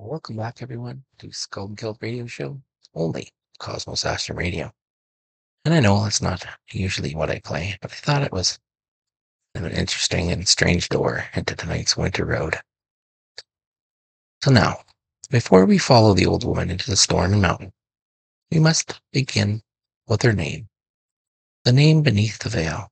Welcome back, everyone, to Skull and Kill Radio Show, only Cosmos Astrum Radio. And I know that's not usually what I play, but I thought it was an interesting and strange door into tonight's winter road. So now, before we follow the old woman into the storm and mountain, we must begin with her name, the name beneath the veil.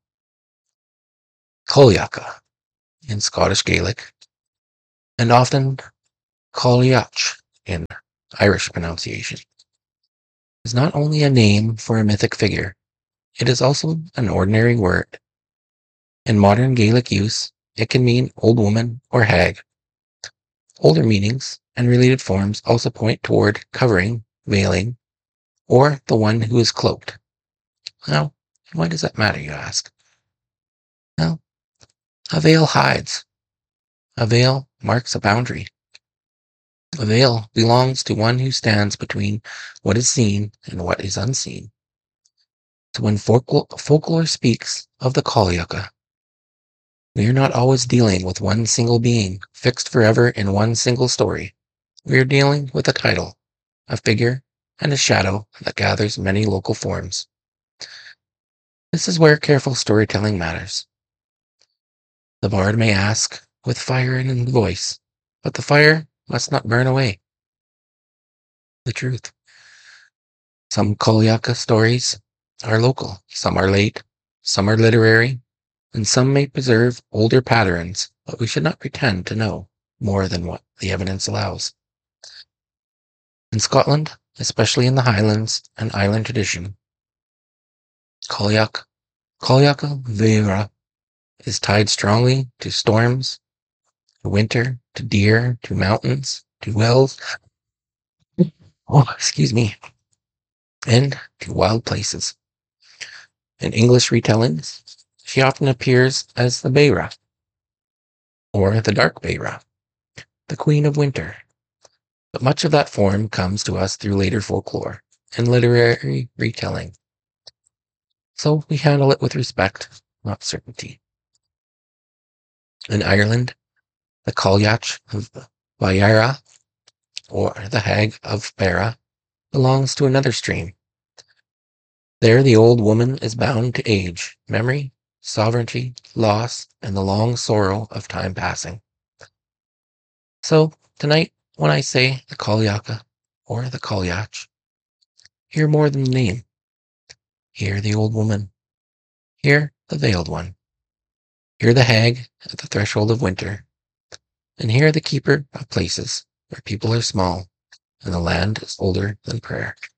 Cailleach in Scottish Gaelic, and often Cailleach in Irish pronunciation, is not only a name for a mythic figure, it is also an ordinary word. In modern Gaelic use, it can mean old woman or hag. Older meanings and related forms also point toward covering, veiling, or the one who is cloaked. Now, why does that matter, you ask? Well, a veil hides. A veil marks a boundary. A veil belongs to one who stands between what is seen and what is unseen. So when folklore speaks of the Cailleach, we are not always dealing with one single being, fixed forever in one single story. We are dealing with a title, a figure, and a shadow that gathers many local forms. This is where careful storytelling matters. The bard may ask, with fire in the voice, but the fire must not burn away the truth. Some Cailleach stories are local, some are late, some are literary, and some may preserve older patterns, but we should not pretend to know more than what the evidence allows. In Scotland, especially in the Highlands and Island tradition, Cailleach Mhaoirse is tied strongly to storms, to winter, to deer, to mountains, to wells, and to wild places. In English retellings, she often appears as the Beira, or the Dark Beira, the Queen of Winter. But much of that form comes to us through later folklore and literary retelling. So we handle it with respect, not certainty. In Ireland, the Cailleach of Mhaoirse, or the Hag of Beara, belongs to another stream. There the old woman is bound to age, memory, sovereignty, loss, and the long sorrow of time passing. So tonight, when I say the Cailleach or the Cailleach, hear more than the name. Hear the old woman. Hear the veiled one. Hear the hag at the threshold of winter. And hear the keeper of places where people are small and the land is older than prayer.